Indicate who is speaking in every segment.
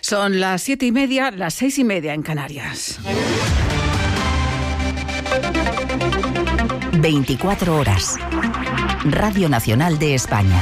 Speaker 1: Son las 7:30, las 6:30 en Canarias.
Speaker 2: 24 horas. Radio Nacional de España.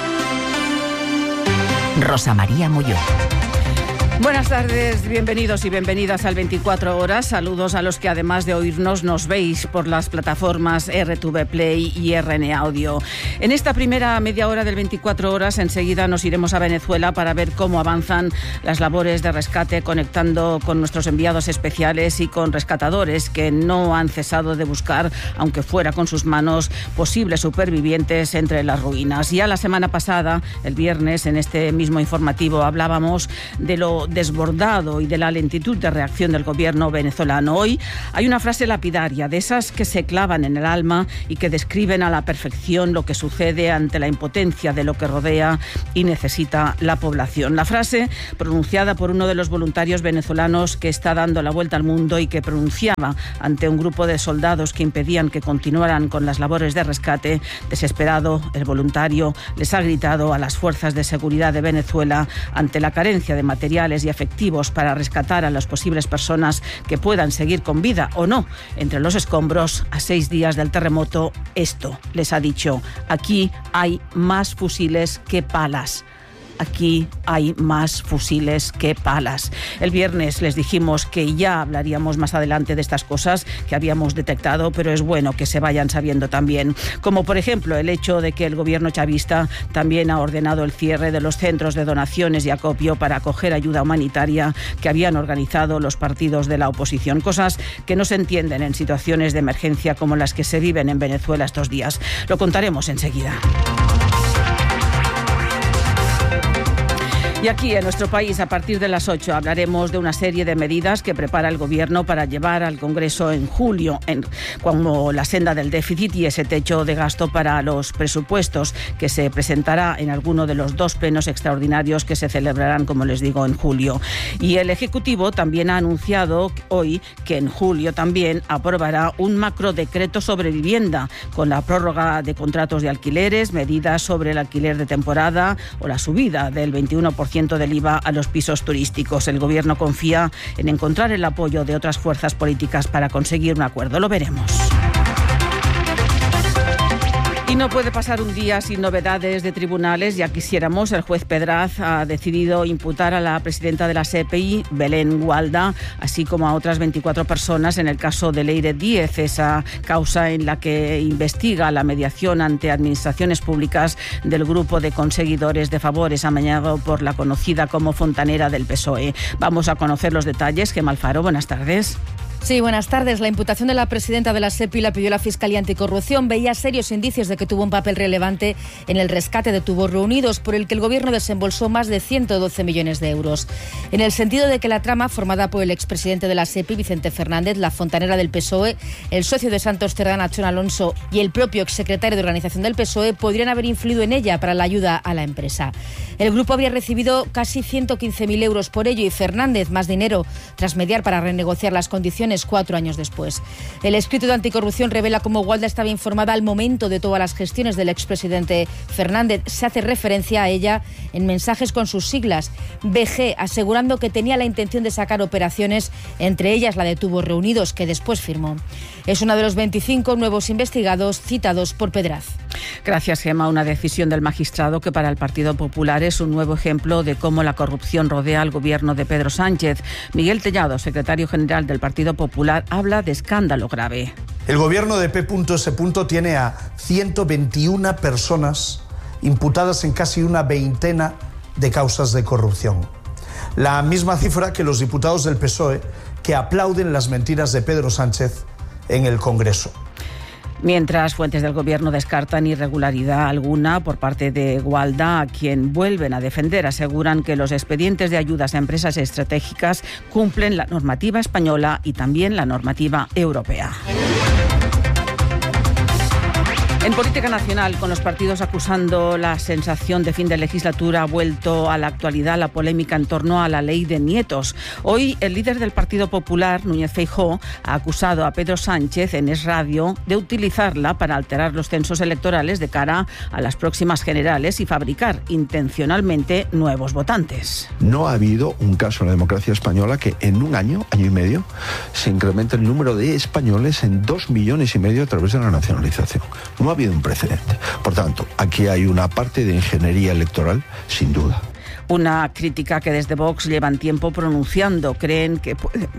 Speaker 2: Rosa María Molló.
Speaker 1: Buenas tardes, bienvenidos y bienvenidas al 24 horas. Saludos a los que además de oírnos nos veis por las plataformas RTV Play y RN Audio. En esta primera media hora del 24 horas enseguida nos iremos a Venezuela para ver cómo avanzan las labores de rescate, conectando con nuestros enviados especiales y con rescatadores que no han cesado de buscar, aunque fuera con sus manos, posibles supervivientes entre las ruinas. Ya la semana pasada, el viernes, en este mismo informativo hablábamos de lo desbordado y de la lentitud de reacción del gobierno venezolano. Hoy hay una frase lapidaria, de esas que se clavan en el alma y que describen a la perfección lo que sucede ante la impotencia de lo que rodea y necesita la población. La frase, pronunciada por uno de los voluntarios venezolanos que está dando la vuelta al mundo y que pronunciaba ante un grupo de soldados que impedían que continuaran con las labores de rescate, desesperado, el voluntario les ha gritado a las fuerzas de seguridad de Venezuela ante la carencia de materiales y efectivos para rescatar a las posibles personas que puedan seguir con vida o no entre los escombros a 6 días del terremoto. Esto les ha dicho: aquí hay más fusiles que palas. Aquí hay más fusiles que palas. El viernes les dijimos que ya hablaríamos más adelante de estas cosas que habíamos detectado, pero es bueno que se vayan sabiendo también. Como por ejemplo el hecho de que el gobierno chavista también ha ordenado el cierre de los centros de donaciones y acopio para acoger ayuda humanitaria que habían organizado los partidos de la oposición. Cosas que no se entienden en situaciones de emergencia como las que se viven en Venezuela estos días. Lo contaremos enseguida. Y aquí, en nuestro país, a partir de las 8, hablaremos de una serie de medidas que prepara el Gobierno para llevar al Congreso en julio, como la senda del déficit y ese techo de gasto para los presupuestos, que se presentará en alguno de los 2 plenos extraordinarios que se celebrarán, como les digo, en julio. Y el Ejecutivo también ha anunciado hoy que en julio también aprobará un macrodecreto sobre vivienda, con la prórroga de contratos de alquileres, medidas sobre el alquiler de temporada o la subida del 21% del IVA a los pisos turísticos. El Gobierno confía en encontrar el apoyo de otras fuerzas políticas para conseguir un acuerdo. Lo veremos. Y no puede pasar un día sin novedades de tribunales. Ya quisiéramos. El juez Pedraz ha decidido imputar a la presidenta de la CPI, Belén Gualda, así como a otras 24 personas en el caso de Leire Díez, esa causa en la que investiga la mediación ante administraciones públicas del grupo de conseguidores de favores amañado por la conocida como fontanera del PSOE. Vamos a conocer los detalles. Gemma Alfaro, buenas tardes.
Speaker 3: Sí, buenas tardes. La imputación de la presidenta de la SEPI la pidió la Fiscalía Anticorrupción. Veía serios indicios de que tuvo un papel relevante en el rescate de Tubos Reunidos, por el que el Gobierno desembolsó más de 112 millones de euros. En el sentido de que la trama, formada por el expresidente de la SEPI, Vicente Fernández, la fontanera del PSOE, el socio de Santos Cerdá, Nachón Alonso, y el propio exsecretario de organización del PSOE, podrían haber influido en ella para la ayuda a la empresa. El grupo había recibido casi 115.000 euros por ello y Fernández más dinero tras mediar para renegociar las condiciones 4 años después. El escrito de Anticorrupción revela cómo Gualda estaba informada al momento de todas las gestiones del expresidente Fernández. Se hace referencia a ella en mensajes con sus siglas, BG, asegurando que tenía la intención de sacar operaciones, entre ellas la de Tubos Reunidos, que después firmó. Es uno de los 25 nuevos investigados citados por Pedraz.
Speaker 1: Gracias, Gemma. Una decisión del magistrado que para el Partido Popular es un nuevo ejemplo de cómo la corrupción rodea al gobierno de Pedro Sánchez. Miguel Tellado, secretario general del Partido Popular, habla de escándalo grave.
Speaker 4: El gobierno de P.S. tiene a 121 personas imputadas en casi una veintena de causas de corrupción. La misma cifra que los diputados del PSOE que aplauden las mentiras de Pedro Sánchez en el Congreso.
Speaker 1: Mientras fuentes del Gobierno descartan irregularidad alguna por parte de Gualda, a quien vuelven a defender, aseguran que los expedientes de ayudas a empresas estratégicas cumplen la normativa española y también la normativa europea. En política nacional, con los partidos acusando la sensación de fin de legislatura, ha vuelto a la actualidad la polémica en torno a la ley de nietos. Hoy, el líder del Partido Popular, Núñez Feijóo, ha acusado a Pedro Sánchez en Es Radio de utilizarla para alterar los censos electorales de cara a las próximas generales y fabricar intencionalmente nuevos votantes.
Speaker 5: No ha habido un caso en la democracia española que en un año y medio, se incremente el número de españoles en 2,5 millones a través de la nacionalización. No ha habido un precedente. Por tanto, aquí hay una parte de ingeniería electoral, sin duda.
Speaker 1: Una crítica que desde Vox llevan tiempo pronunciando. Creen que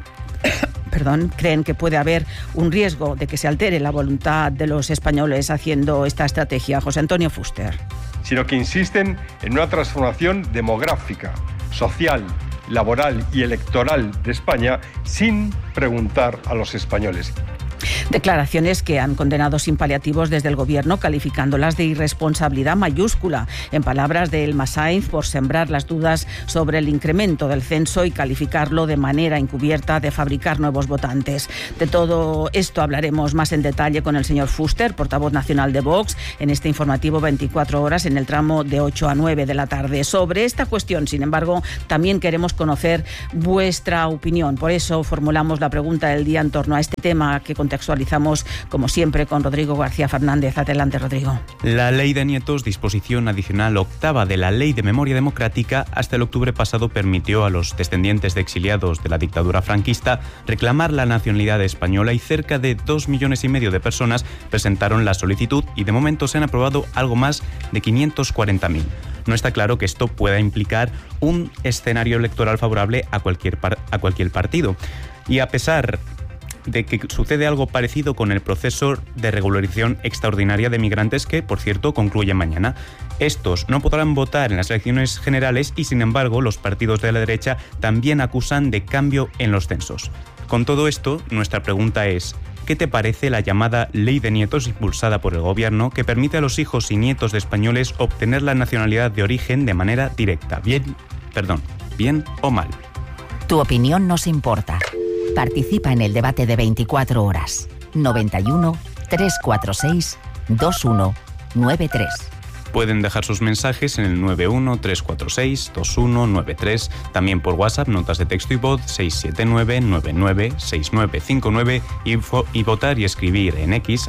Speaker 1: puede haber un riesgo de que se altere la voluntad de los españoles haciendo esta estrategia. José Antonio Fuster.
Speaker 6: Sino que insisten en una transformación demográfica, social, laboral y electoral de España sin preguntar a los españoles.
Speaker 1: Declaraciones que han condenado sin paliativos desde el Gobierno, calificándolas de irresponsabilidad mayúscula, en palabras de Elma Sainz, por sembrar las dudas sobre el incremento del censo y calificarlo de manera encubierta de fabricar nuevos votantes. De todo esto hablaremos más en detalle con el señor Fuster, portavoz nacional de Vox, en este informativo 24 horas en el tramo de 8 a 9 de la tarde. Sobre esta cuestión, sin embargo, también queremos conocer vuestra opinión. Por eso formulamos la pregunta del día en torno a este tema que contextualizamos, como siempre, con Rodrigo García Fernández. Adelante, Rodrigo.
Speaker 7: La Ley de Nietos, disposición adicional octava de la Ley de Memoria Democrática, hasta el octubre pasado permitió a los descendientes de exiliados de la dictadura franquista reclamar la nacionalidad española, y cerca de 2,5 millones de personas presentaron la solicitud, y de momento se han aprobado algo más de 540.000. No está claro que esto pueda implicar un escenario electoral favorable a cualquier partido. Y a pesar de que sucede algo parecido con el proceso de regularización extraordinaria de migrantes, que, por cierto, concluye mañana. Estos no podrán votar en las elecciones generales y, sin embargo, los partidos de la derecha también acusan de cambio en los censos. Con todo esto, nuestra pregunta es: ¿qué te parece la llamada Ley de Nietos impulsada por el Gobierno, que permite a los hijos y nietos de españoles obtener la nacionalidad de origen de manera directa? ¿Bien o mal?
Speaker 2: Tu opinión nos importa. Participa en el debate de 24 horas. 91 346 2193.
Speaker 7: Pueden dejar sus mensajes en el 91 346 2193, también por WhatsApp, notas de texto y voz 679 99 6959 y votar y escribir en X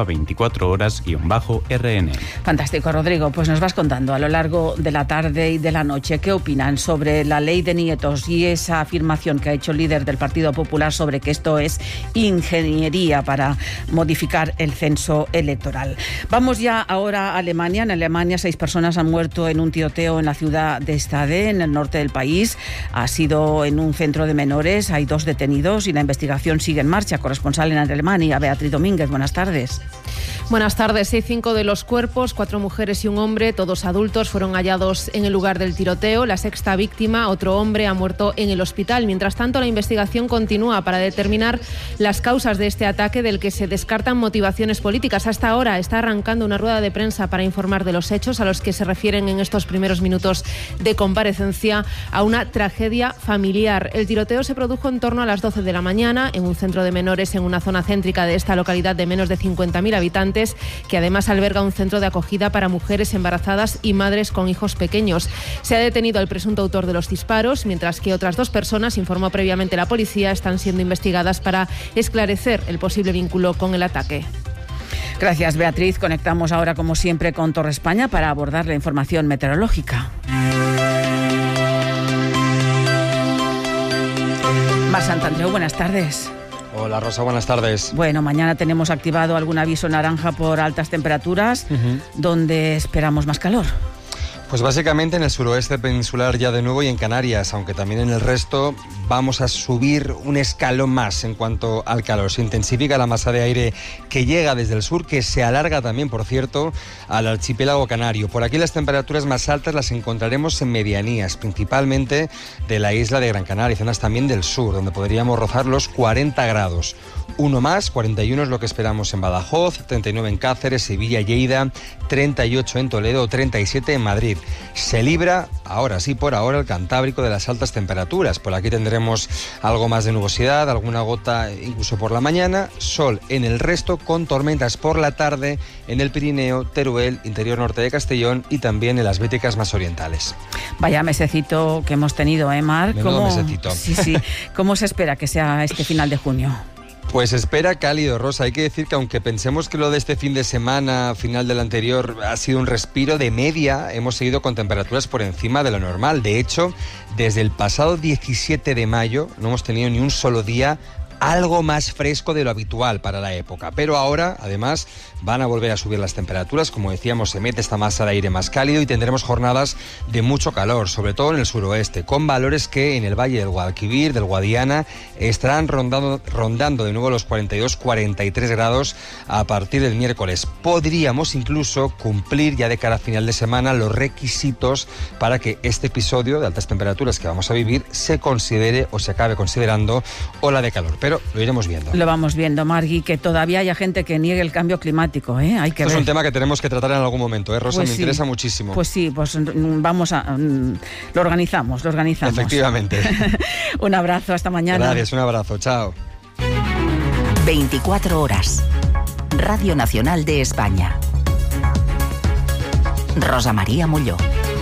Speaker 7: @24horas_RN.
Speaker 1: Fantástico, Rodrigo. Pues nos vas contando a lo largo de la tarde y de la noche qué opinan sobre la Ley de Nietos y esa afirmación que ha hecho el líder del Partido Popular sobre que esto es ingeniería para modificar el censo electoral. Vamos ya ahora a Alemania. En Alemania, 6 personas han muerto en un tiroteo en la ciudad de Stade, en el norte del país. Ha sido en un centro de menores. Hay 2 detenidos y la investigación sigue en marcha. Corresponsal en Alemania, Beatriz Domínguez. Buenas tardes.
Speaker 8: Buenas tardes. 5 de los cuerpos, 4 mujeres y un hombre, todos adultos, fueron hallados en el lugar del tiroteo. La 6ª víctima, otro hombre, ha muerto en el hospital. Mientras tanto, la investigación continúa para determinar las causas de este ataque, del que se descartan motivaciones políticas. Hasta ahora está arrancando una rueda de prensa para informar de los hechos, a los que se refieren en estos primeros minutos de comparecencia a una tragedia familiar. El tiroteo se produjo en torno a las 12 de la mañana en un centro de menores en una zona céntrica de esta localidad de menos de 50.000 habitantes, que además alberga un centro de acogida para mujeres embarazadas y madres con hijos pequeños. Se ha detenido al presunto autor de los disparos, mientras que otras 2 personas, informó previamente la policía, están siendo investigadas para esclarecer el posible vínculo con el ataque.
Speaker 1: Gracias, Beatriz. Conectamos ahora, como siempre, con Torre España para abordar la información meteorológica. Mar Santandreu, buenas tardes.
Speaker 9: Hola, Rosa, buenas tardes.
Speaker 1: Bueno, mañana tenemos activado algún aviso naranja por altas temperaturas, donde esperamos más calor.
Speaker 9: Pues básicamente en el suroeste peninsular ya de nuevo, y en Canarias, aunque también en el resto vamos a subir un escalón más en cuanto al calor. Se intensifica la masa de aire que llega desde el sur, que se alarga también, por cierto, al archipiélago canario. Por aquí las temperaturas más altas las encontraremos en medianías, principalmente de la isla de Gran Canaria y zonas también del sur, donde podríamos rozar los 40 grados. Uno más, 41 es lo que esperamos en Badajoz, 39 en Cáceres, Sevilla, Lleida, 38 en Toledo, 37 en Madrid. Se libra, ahora sí, por ahora, el Cantábrico de las altas temperaturas. Por aquí tendremos algo más de nubosidad, alguna gota incluso por la mañana, sol en el resto, con tormentas por la tarde en el Pirineo, Teruel, interior norte de Castellón y también en las Béticas más orientales.
Speaker 1: Vaya mesecito que hemos tenido, Mar.
Speaker 9: Menudo mesecito.
Speaker 1: Sí. ¿Cómo se espera que sea este final de junio?
Speaker 9: Pues espera cálido, Rosa. Hay que decir que aunque pensemos que lo de este fin de semana, final del anterior, ha sido un respiro de media, hemos seguido con temperaturas por encima de lo normal. De hecho, desde el pasado 17 de mayo no hemos tenido ni un solo día algo más fresco de lo habitual para la época. Pero ahora, además, van a volver a subir las temperaturas. Como decíamos, se mete esta masa de aire más cálido y tendremos jornadas de mucho calor, sobre todo en el suroeste, con valores que en el Valle del Guadalquivir, del Guadiana, estarán rondando de nuevo los 42-43 grados a partir del miércoles. Podríamos incluso cumplir ya de cara a final de semana los requisitos para que este episodio de altas temperaturas que vamos a vivir se considere o se acabe considerando ola de calor. Pero lo iremos viendo.
Speaker 1: Lo vamos viendo, Margui, que todavía haya gente que niegue el cambio climático, ¿eh? Hay que ver.
Speaker 9: Es un tema que tenemos que tratar en algún momento, ¿eh, Rosa?
Speaker 1: Pues
Speaker 9: me
Speaker 1: sí.
Speaker 9: Interesa muchísimo.
Speaker 1: Pues sí, pues vamos a... Lo organizamos.
Speaker 9: Efectivamente.
Speaker 1: Un abrazo, hasta mañana.
Speaker 9: Gracias, un abrazo, chao.
Speaker 2: 24 horas. Radio Nacional de España. Rosa María Molló.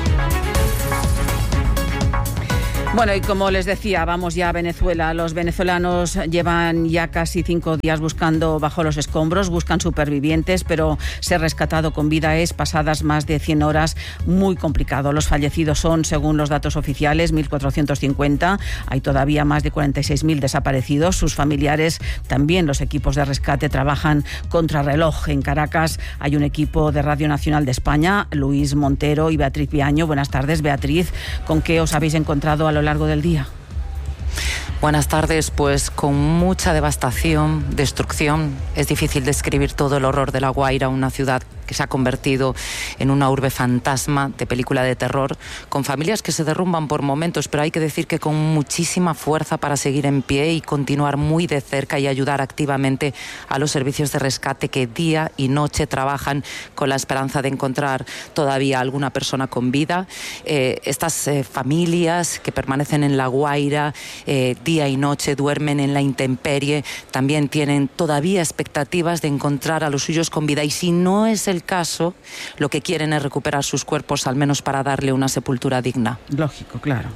Speaker 1: Bueno, y como les decía, vamos ya a Venezuela. Los venezolanos llevan ya casi 5 días buscando bajo los escombros, buscan supervivientes, pero ser rescatado con vida es, pasadas más de 100 horas, muy complicado. Los fallecidos son, según los datos oficiales, 1.450. Hay todavía más de 46.000 desaparecidos. Sus familiares, también los equipos de rescate, trabajan contrarreloj. En Caracas hay un equipo de Radio Nacional de España, Luis Montero y Beatriz Viaño. Buenas tardes, Beatriz. ¿Con qué os habéis encontrado a lo largo del día?
Speaker 10: Buenas tardes, pues con mucha devastación, destrucción. Es difícil describir todo el horror de La Guaira, una ciudad que se ha convertido en una urbe fantasma de película de terror, con familias que se derrumban por momentos, pero hay que decir que con muchísima fuerza para seguir en pie y continuar muy de cerca y ayudar activamente a los servicios de rescate que día y noche trabajan con la esperanza de encontrar todavía alguna persona con vida. Estas familias que permanecen en La Guaira día y noche, duermen en la intemperie, también tienen todavía expectativas de encontrar a los suyos con vida, y si no es el caso, lo que quieren es recuperar sus cuerpos, al menos para darle una sepultura digna.
Speaker 1: Lógico, claro.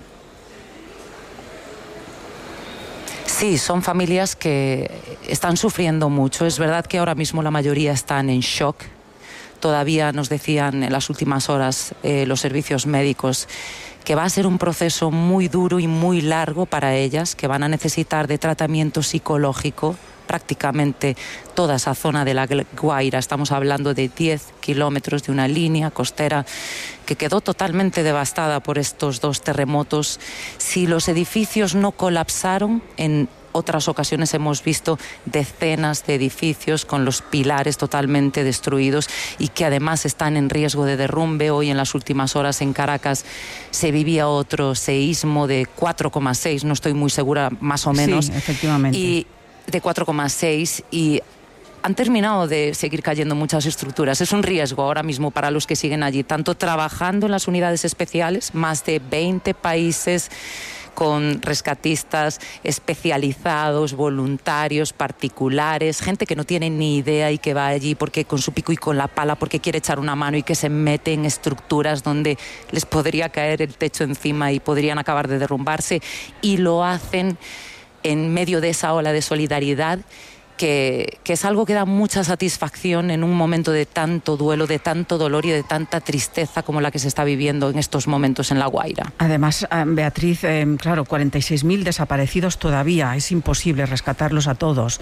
Speaker 10: Sí, son familias que están sufriendo mucho. Es verdad que ahora mismo la mayoría están en shock. Todavía nos decían en las últimas horas los servicios médicos que va a ser un proceso muy duro y muy largo para ellas, que van a necesitar de tratamiento psicológico prácticamente toda esa zona de La Guaira. Estamos hablando de 10 kilómetros de una línea costera que quedó totalmente devastada por estos 2 terremotos. Si los edificios no colapsaron, en otras ocasiones hemos visto decenas de edificios con los pilares totalmente destruidos y que además están en riesgo de derrumbe. Hoy, en las últimas horas, en Caracas se vivía otro seísmo de 4,6, no estoy muy segura, más o menos.
Speaker 1: Sí, efectivamente.
Speaker 10: Y de 4,6, y han terminado de seguir cayendo muchas estructuras. Es un riesgo ahora mismo para los que siguen allí, tanto trabajando en las unidades especiales, más de 20 países con rescatistas especializados, voluntarios, particulares, gente que no tiene ni idea y que va allí porque con su pico y con la pala porque quiere echar una mano, y que se mete en estructuras donde les podría caer el techo encima y podrían acabar de derrumbarse, y lo hacen en medio de esa ola de solidaridad que es algo que da mucha satisfacción en un momento de tanto duelo, de tanto dolor y de tanta tristeza como la que se está viviendo en estos momentos en La Guaira.
Speaker 1: Además, Beatriz, claro, 46.000 desaparecidos todavía, es imposible rescatarlos a todos.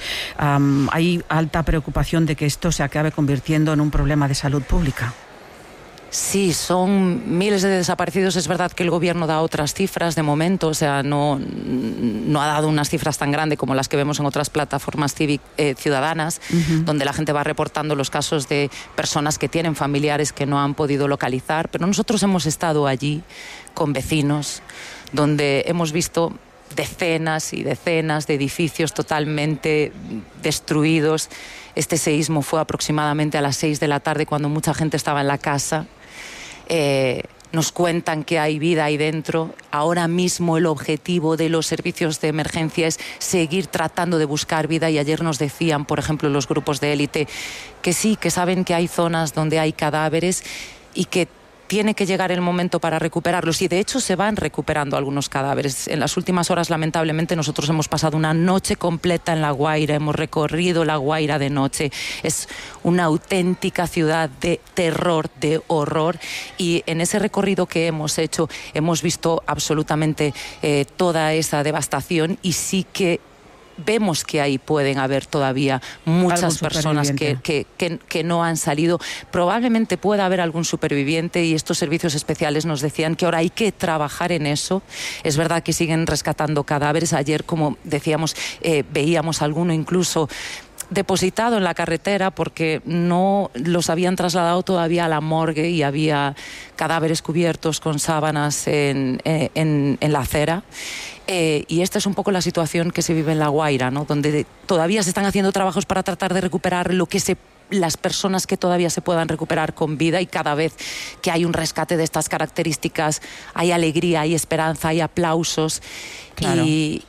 Speaker 1: Hay alta preocupación de que esto se acabe convirtiendo en un problema de salud pública.
Speaker 10: Sí, son miles de desaparecidos. Es verdad que el gobierno da otras cifras de momento, o sea, no ha dado unas cifras tan grandes como las que vemos en otras plataformas ciudadanas, donde la gente va reportando los casos de personas que tienen familiares que no han podido localizar. Pero nosotros hemos estado allí con vecinos, donde hemos visto decenas y decenas de edificios totalmente destruidos. Este seísmo fue aproximadamente a las 6 de la tarde, cuando mucha gente estaba en la casa. nos cuentan que hay vida ahí dentro. Ahora mismo el objetivo de los servicios de emergencia es seguir tratando de buscar vida, y ayer nos decían, por ejemplo, los grupos de élite, que sí, que saben que hay zonas donde hay cadáveres y que tiene que llegar el momento para recuperarlos, y de hecho se van recuperando algunos cadáveres. En las últimas horas, lamentablemente, nosotros hemos pasado una noche completa en La Guaira, hemos recorrido La Guaira de noche. Es una auténtica ciudad de terror, de horror, y en ese recorrido que hemos hecho hemos visto absolutamente toda esa devastación, y sí que vemos que ahí pueden haber todavía muchas personas que no han salido. Probablemente pueda haber algún superviviente, y estos servicios especiales nos decían que ahora hay que trabajar en eso. Es verdad que siguen rescatando cadáveres. Ayer, como decíamos, veíamos alguno incluso depositado en la carretera porque no los habían trasladado todavía a la morgue, y había cadáveres cubiertos con sábanas en la acera. Y esta es un poco la situación que se vive en La Guaira, ¿no? Donde todavía se están haciendo trabajos para tratar de recuperar las personas que todavía se puedan recuperar con vida, y cada vez que hay un rescate de estas características hay alegría, hay esperanza, hay aplausos. Claro.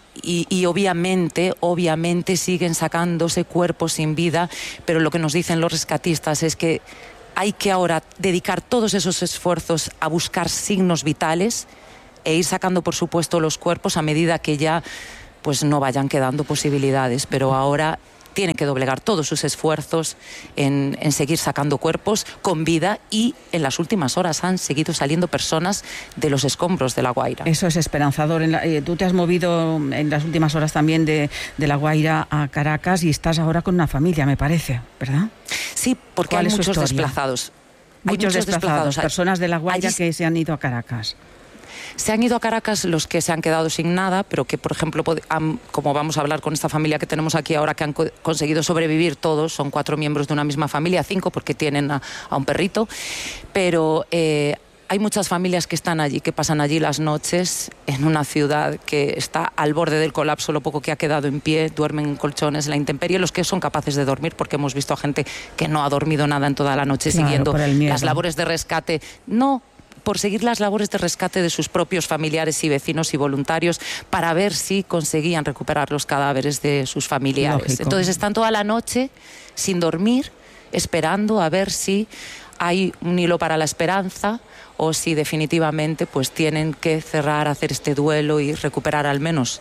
Speaker 10: Y obviamente siguen sacándose cuerpos sin vida, pero lo que nos dicen los rescatistas es que hay que ahora dedicar todos esos esfuerzos a buscar signos vitales e ir sacando, por supuesto, los cuerpos a medida que ya pues no vayan quedando posibilidades, pero ahora tienen que doblegar todos sus esfuerzos en seguir sacando cuerpos con vida, y en las últimas horas han seguido saliendo personas de los escombros de La Guaira.
Speaker 1: Eso es esperanzador. Tú te has movido en las últimas horas también de La Guaira a Caracas, y estás ahora con una familia, me parece, ¿verdad?
Speaker 10: Sí, porque hay muchos desplazados.
Speaker 1: Muchos desplazados, personas de La Guaira que se han ido a Caracas.
Speaker 10: Se han ido a Caracas los que se han quedado sin nada, pero que, por ejemplo, como vamos a hablar con esta familia que tenemos aquí ahora, que han conseguido sobrevivir todos, son 4 miembros de una misma familia, 5 porque tienen a un perrito, pero hay muchas familias que están allí, que pasan allí las noches en una ciudad que está al borde del colapso, lo poco que ha quedado en pie, duermen en colchones, en la intemperie, los que son capaces de dormir, porque hemos visto a gente que no ha dormido nada en toda la noche, claro, siguiendo las labores de rescate. No, por seguir las labores de rescate de sus propios familiares y vecinos y voluntarios, para ver si conseguían recuperar los cadáveres de sus familiares. Lógico. Entonces están toda la noche sin dormir, esperando a ver si hay un hilo para la esperanza, o si definitivamente pues tienen que cerrar, hacer este duelo y recuperar al menos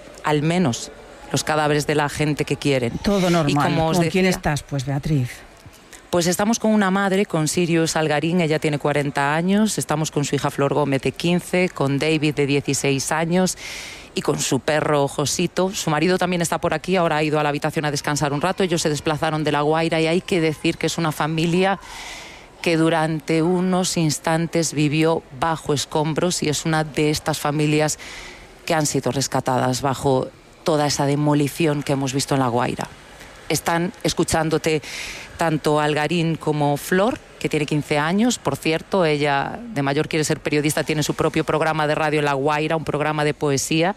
Speaker 10: los cadáveres de la gente que quieren.
Speaker 1: Todo normal. Y como os decía, ¿con quién estás, pues, Beatriz?
Speaker 10: Pues estamos con una madre, con Sirius Algarín, ella tiene 40 años, estamos con su hija Flor Gómez de 15, con David de 16 años y con su perro Josito. Su marido también está por aquí, ahora ha ido a la habitación a descansar un rato. Ellos se desplazaron de La Guaira, y hay que decir que es una familia que durante unos instantes vivió bajo escombros, y es una de estas familias que han sido rescatadas bajo toda esa demolición que hemos visto en La Guaira. Están escuchándote tanto Algarín como Flor, que tiene 15 años. Por cierto, ella de mayor quiere ser periodista, tiene su propio programa de radio en La Guaira, un programa de poesía,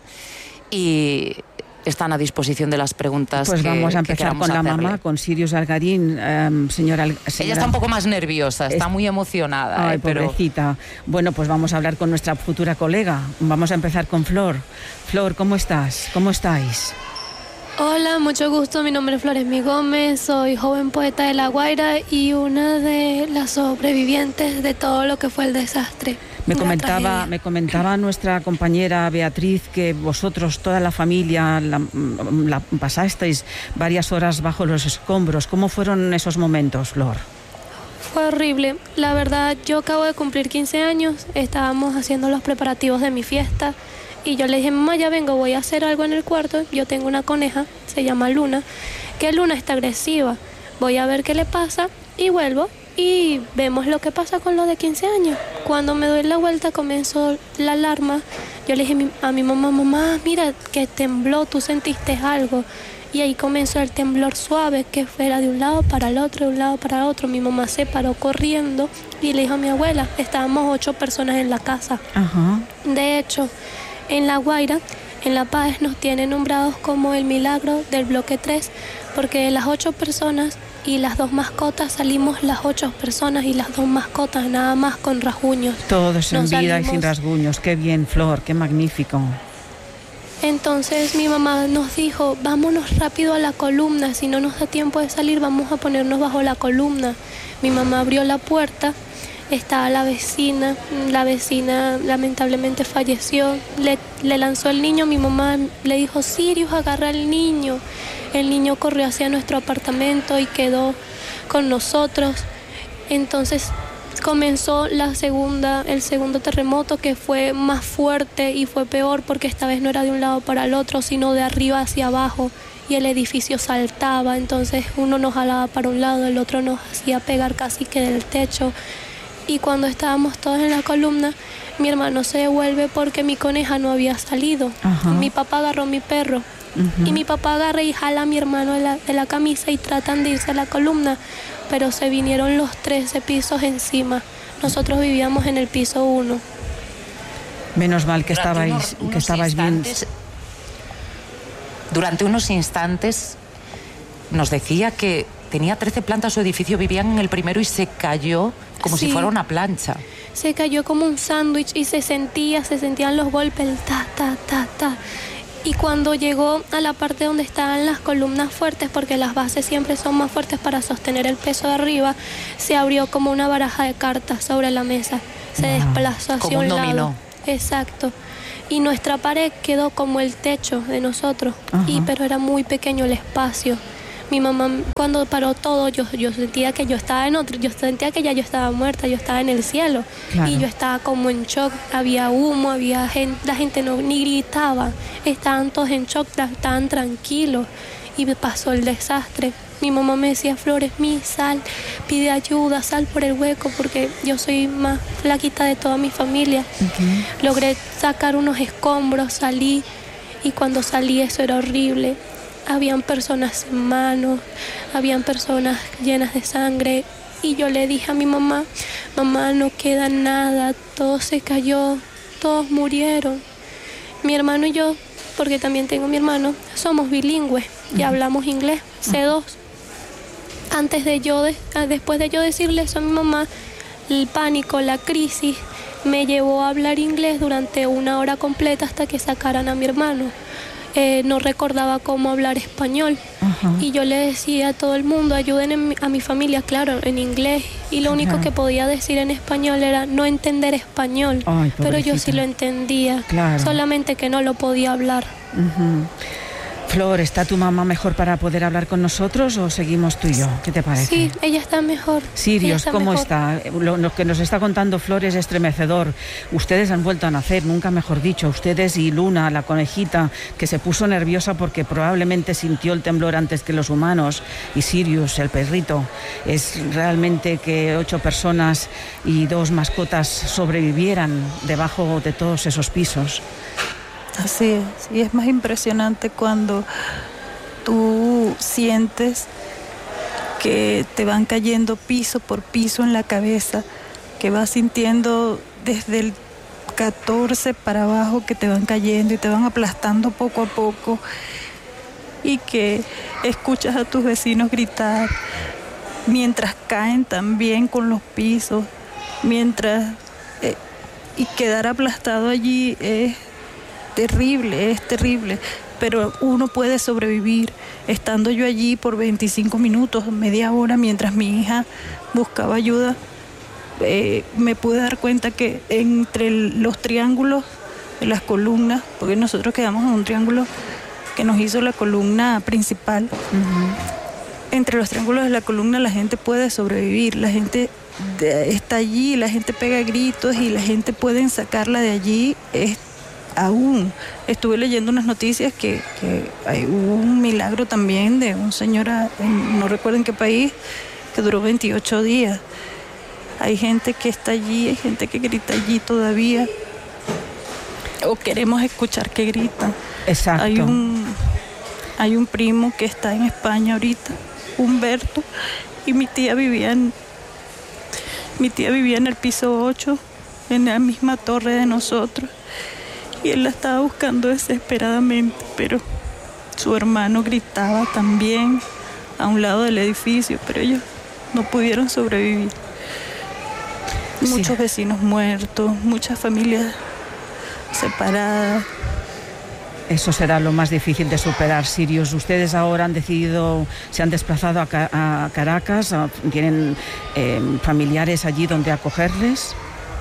Speaker 10: y están a disposición de las preguntas.
Speaker 1: Pues vamos a empezar con la mamá, con Sirius Algarín. Señora,
Speaker 10: ella está un poco más nerviosa, está muy emocionada.
Speaker 1: Ay, pobrecita. Bueno, pues vamos a hablar con nuestra futura colega. Vamos a empezar con Flor. Flor, ¿cómo estás? ¿Cómo estáis?
Speaker 11: Hola, mucho gusto. Mi nombre es Floresmi Gómez, soy joven poeta de La Guaira y una de las sobrevivientes de todo lo que fue el desastre.
Speaker 1: Me comentaba nuestra compañera Beatriz que vosotros, toda la familia, la pasasteis varias horas bajo los escombros. ¿Cómo fueron esos momentos, Flor?
Speaker 11: Fue horrible. La verdad, yo acabo de cumplir 15 años, estábamos haciendo los preparativos de mi fiesta. Y yo le dije, mamá, ya vengo, voy a hacer algo en el cuarto. Yo tengo una coneja, se llama Luna, que Luna está agresiva. Voy a ver qué le pasa y vuelvo y vemos lo que pasa con lo de 15 años. Cuando me doy la vuelta comenzó la alarma. Yo le dije a mi mamá, mamá, mira que tembló, tú sentiste algo. Y ahí comenzó el temblor suave, que era de un lado para el otro, de un lado para el otro. Mi mamá se paró corriendo y le dijo a mi abuela, estábamos 8 personas en la casa.
Speaker 1: Ajá.
Speaker 11: De hecho, en La Guaira En La Paz nos tienen nombrados como el milagro del bloque 3, porque de las 8 personas y las 2 mascotas salimos las 8 personas y las 2 mascotas, nada más con rasguños.
Speaker 1: Todos en vida
Speaker 11: salimos...
Speaker 1: y sin rasguños. Qué bien, Flor, qué magnífico.
Speaker 11: Entonces mi mamá nos dijo, vámonos rápido a la columna, si no nos da tiempo de salir vamos a ponernos bajo la columna. Mi mamá abrió la puerta, estaba la vecina lamentablemente falleció, le lanzó el niño, mi mamá le dijo, Sirius, agarra al niño. El niño corrió hacia nuestro apartamento y quedó con nosotros. Entonces comenzó el segundo terremoto, que fue más fuerte y fue peor porque esta vez no era de un lado para el otro, sino de arriba hacia abajo, y el edificio saltaba, entonces uno nos jalaba para un lado, el otro nos hacía pegar casi que del techo. Y cuando estábamos todos en la columna, mi hermano se devuelve porque mi coneja no había salido.
Speaker 1: Ajá.
Speaker 11: Mi papá agarró mi perro. Y mi papá agarra y jala a mi hermano de la camisa y tratan de irse a la columna, pero se vinieron los 13 pisos encima. Nosotros vivíamos en el piso 1.
Speaker 1: Menos mal que estabais bien.
Speaker 10: Durante unos instantes nos decía que tenía 13 plantas su edificio, vivían en el primero y se cayó como si fuera una plancha.
Speaker 11: Se cayó como un sándwich y se sentían los golpes, el ta, ta, ta, ta. Y cuando llegó a la parte donde estaban las columnas fuertes, porque las bases siempre son más fuertes para sostener el peso de arriba, se abrió como una baraja de cartas sobre la mesa. Se desplazó hacia un lado. Exacto. Y nuestra pared quedó como el techo de nosotros, pero era muy pequeño el espacio. Mi mamá, cuando paró todo, yo sentía que yo estaba yo sentía que ya yo estaba muerta, yo estaba en el cielo. Claro. Y yo estaba como en shock, había humo, había gente, la gente no ni gritaba, estaban todos en shock, estaban tranquilos, y pasó el desastre. Mi mamá me decía, Flores, sal, pide ayuda, sal por el hueco, porque yo soy más flaquita de toda mi familia. Logré sacar unos escombros, salí, y cuando salí eso era horrible. Habían personas sin manos, habían personas llenas de sangre, y yo le dije a mi mamá, mamá, no queda nada, todo se cayó, todos murieron. Mi hermano y yo, porque también tengo mi hermano, somos bilingües y hablamos inglés, C2. Después de yo decirle eso a mi mamá, el pánico, la crisis, me llevó a hablar inglés durante 1 hora completa hasta que sacaran a mi hermano. No recordaba cómo hablar español. Y yo le decía a todo el mundo, ayuden a mi familia, claro, en inglés, y lo único que podía decir en español era no entender español. Ay, pero yo sí lo entendía, solamente que no lo podía hablar.
Speaker 1: Flor, ¿está tu mamá mejor para poder hablar con nosotros o seguimos tú y yo? ¿Qué te parece?
Speaker 11: Sí, ella está mejor.
Speaker 1: Sirius, ¿cómo está? Lo que nos está contando Flor es estremecedor. Ustedes han vuelto a nacer, nunca mejor dicho. Ustedes y Luna, la conejita, que se puso nerviosa porque probablemente sintió el temblor antes que los humanos. Y Sirius, el perrito. Es realmente que 8 personas y 2 mascotas sobrevivieran debajo de todos esos pisos.
Speaker 12: Así es, y es más impresionante cuando tú sientes que te van cayendo piso por piso en la cabeza, que vas sintiendo desde el 14 para abajo que te van cayendo y te van aplastando poco a poco, y que escuchas a tus vecinos gritar mientras caen también con los pisos, y quedar aplastado allí es terrible, pero uno puede sobrevivir. Estando yo allí por 25 minutos, media hora, mientras mi hija buscaba ayuda, me pude dar cuenta que entre los triángulos de las columnas, porque nosotros quedamos en un triángulo que nos hizo la columna principal, entre los triángulos de la columna la gente puede sobrevivir, la gente está allí, la gente pega gritos y la gente puede sacarla de allí. Aún estuve leyendo unas noticias que hubo un milagro también de un señor, no recuerdo en qué país, que duró 28 días. Hay gente que está allí, hay gente que grita allí todavía, o queremos escuchar que gritan.
Speaker 1: Exacto.
Speaker 12: Hay un primo que está en España ahorita, Humberto, y mi tía vivía en el piso 8, en la misma torre de nosotros. y él la estaba buscando desesperadamente, pero su hermano gritaba también a un lado del edificio, pero ellos no pudieron sobrevivir. Muchos vecinos muertos, muchas familias separadas.
Speaker 1: Eso será lo más difícil de superar, Sirius. Ustedes ahora han decidido, se han desplazado a Caracas, tienen familiares allí donde acogerles.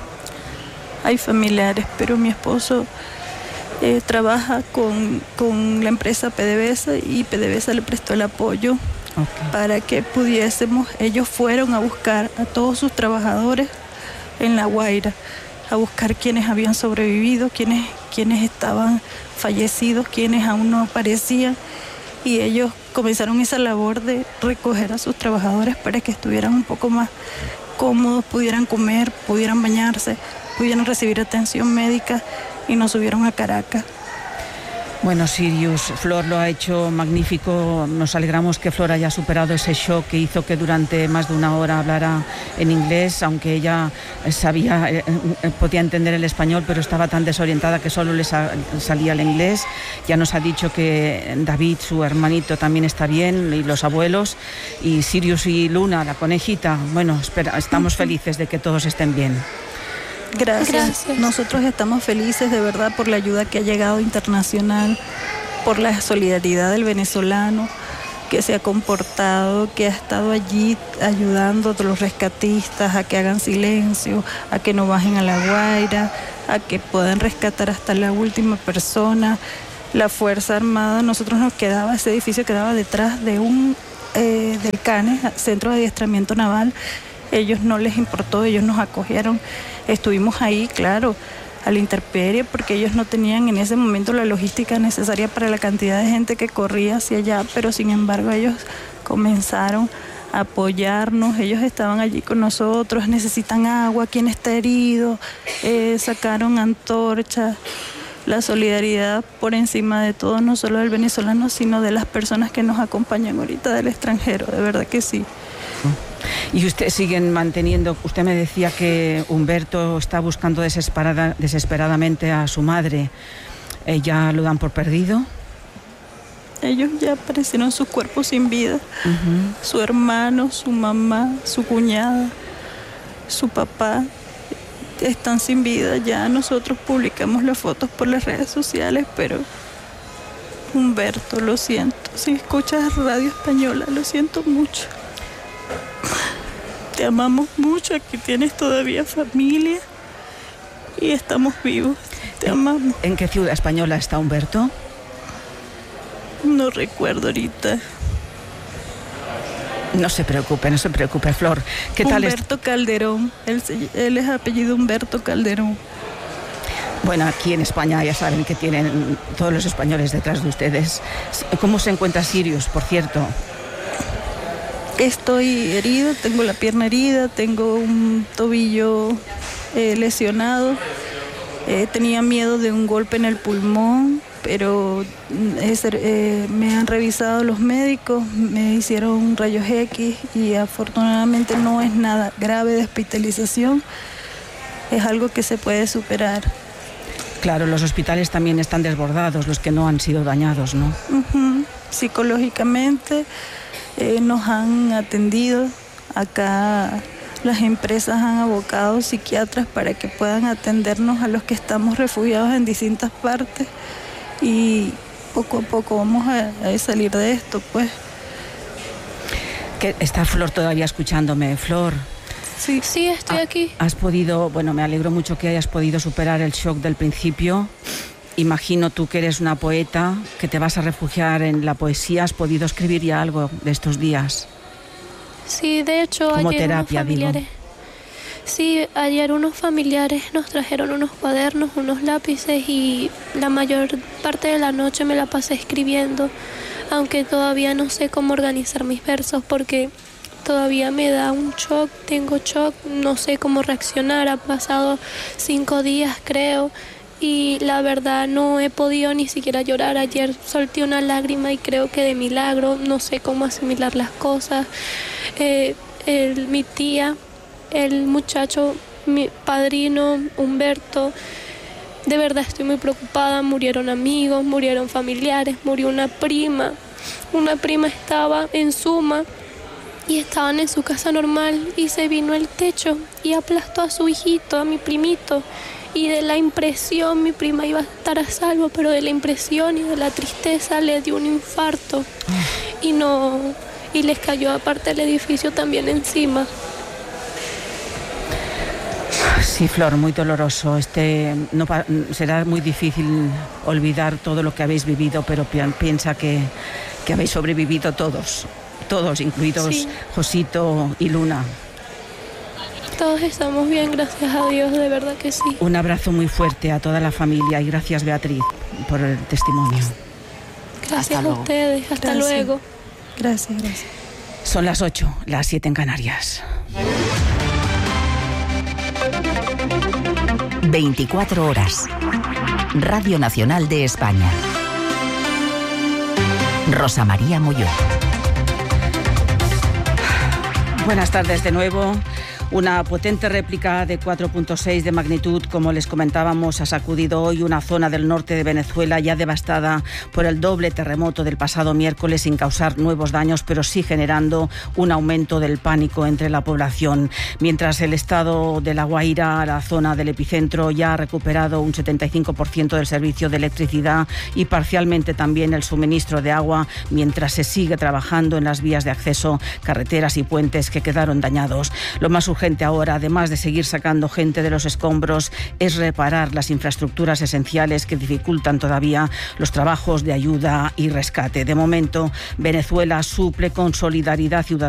Speaker 12: Hay familiares, pero mi esposo trabaja con la empresa PDVSA y PDVSA le prestó el apoyo para que pudiésemos. Ellos fueron a buscar a todos sus trabajadores en La Guaira, a buscar quienes habían sobrevivido, quienes estaban fallecidos, quienes aún no aparecían, y ellos comenzaron esa labor de recoger a sus trabajadores para que estuvieran un poco más cómodos, pudieran comer, pudieran bañarse, pudieran recibir atención médica, y nos subieron a Caracas.
Speaker 1: Bueno, Sirius, Flor lo ha hecho magnífico. Nos alegramos que Flor haya superado ese shock que hizo que durante más de una hora hablara en inglés, aunque ella podía entender el español, pero estaba tan desorientada que solo le salía el inglés. Ya nos ha dicho que David, su hermanito, también está bien, y los abuelos, y Sirius y Luna, la conejita. Bueno, estamos felices de que todos estén bien.
Speaker 12: Gracias. Nosotros estamos felices de verdad por la ayuda que ha llegado internacional, por la solidaridad del venezolano que se ha comportado, que ha estado allí ayudando a los rescatistas a que hagan silencio, a que no bajen a La Guaira, a que puedan rescatar hasta la última persona. La Fuerza Armada, ese edificio quedaba detrás de del CANE, Centro de Adiestramiento Naval. Ellos no les importó, ellos nos acogieron. Estuvimos ahí, claro, a la intemperie, porque ellos no tenían en ese momento la logística necesaria para la cantidad de gente que corría hacia allá, pero sin embargo ellos comenzaron a apoyarnos, ellos estaban allí con nosotros, necesitan agua, quien está herido, sacaron antorchas. La solidaridad por encima de todo, no solo del venezolano, sino de las personas que nos acompañan ahorita del extranjero, de verdad que sí.
Speaker 1: Y ustedes siguen manteniendo, usted me decía que Humberto está buscando desesperadamente a su madre. ¿Ya lo dan por perdido?
Speaker 12: Ellos ya aparecieron sus cuerpos sin vida. Su hermano, su mamá, su cuñada, su papá están sin vida. Ya nosotros publicamos las fotos por las redes sociales, pero Humberto, lo siento. Si escuchas Radio Española, lo siento mucho. Te amamos mucho, aquí tienes todavía familia y estamos vivos. Te amamos.
Speaker 1: ¿En qué ciudad española está Humberto?
Speaker 12: No recuerdo ahorita.
Speaker 1: No se preocupe, Flor. ¿Qué tal?
Speaker 12: Humberto Calderón. Él es apellido Humberto Calderón.
Speaker 1: Bueno, aquí en España ya saben que tienen todos los españoles detrás de ustedes. ¿Cómo se encuentra Sirius, por cierto?
Speaker 12: Estoy herido, tengo la pierna herida, tengo un tobillo lesionado. Tenía miedo de un golpe en el pulmón, pero me han revisado los médicos, me hicieron rayos X y afortunadamente no es nada grave de hospitalización. Es algo que se puede superar.
Speaker 1: Claro, los hospitales también están desbordados, los que no han sido dañados, ¿no?
Speaker 12: Psicológicamente nos han atendido. Acá las empresas han abocado psiquiatras para que puedan atendernos a los que estamos refugiados en distintas partes, y poco a poco vamos a salir de esto, pues.
Speaker 1: ¿Está Flor todavía escuchándome? Flor.
Speaker 11: Sí, estoy aquí.
Speaker 1: Has podido, bueno, me alegro mucho que hayas podido superar el shock del principio. Imagino tú que eres una poeta, que te vas a refugiar en la poesía. ¿Has podido escribir ya algo de estos días?
Speaker 11: Sí, de hecho,
Speaker 1: como
Speaker 11: ayer
Speaker 1: terapia,
Speaker 11: unos familiares, sí, ayer unos familiares nos trajeron unos cuadernos, unos lápices, y la mayor parte de la noche me la pasé escribiendo, aunque todavía no sé cómo organizar mis versos porque todavía me da un shock, tengo shock, no sé cómo reaccionar. Ha pasado 5 días, creo, y la verdad no he podido ni siquiera llorar. Ayer solté una lágrima y creo que de milagro, no sé cómo asimilar las cosas. Mi tía, el muchacho, mi padrino Humberto, De verdad estoy muy preocupada. Murieron amigos, murieron familiares, murió una prima. Una prima estaba en Suma y estaban en su casa normal y se vino el techo y aplastó a su hijito, a mi primito. Y de la impresión, mi prima iba a estar a salvo, pero de la impresión y de la tristeza le dio un infarto y les cayó aparte el edificio también encima.
Speaker 1: Sí, Flor, muy doloroso. Será muy difícil olvidar todo lo que habéis vivido, pero piensa que habéis sobrevivido todos, incluidos sí. Josito y Luna.
Speaker 11: Todos estamos bien, gracias a Dios, de verdad que sí.
Speaker 1: Un abrazo muy fuerte a toda la familia y gracias, Beatriz, por el testimonio.
Speaker 11: Gracias a ustedes, hasta luego.
Speaker 12: Gracias.
Speaker 1: Son las 8, las 7 en Canarias.
Speaker 2: 24 horas. Radio Nacional de España. Rosa María Molló.
Speaker 1: Buenas tardes de nuevo. Una potente réplica de 4.6 de magnitud, como les comentábamos, ha sacudido hoy una zona del norte de Venezuela ya devastada por el doble terremoto del pasado miércoles, sin causar nuevos daños, pero sí generando un aumento del pánico entre la población. Mientras el estado de La Guaira, la zona del epicentro, ya ha recuperado un 75% del servicio de electricidad y parcialmente también el suministro de agua, mientras se sigue trabajando en las vías de acceso, carreteras y puentes que quedaron dañados. Lo más urgente ahora, además de seguir sacando gente de los escombros, es reparar las infraestructuras esenciales que dificultan todavía los trabajos de ayuda y rescate. De momento, Venezuela suple con solidaridad ciudadana